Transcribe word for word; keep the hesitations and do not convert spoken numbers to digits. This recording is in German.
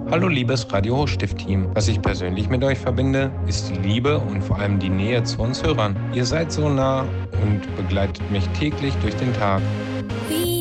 Hallo liebes Radio Hochstift-Team. Was ich persönlich mit euch verbinde, ist die Liebe und vor allem die Nähe zu uns Hörern. Ihr seid so nah und begleitet mich täglich durch den Tag.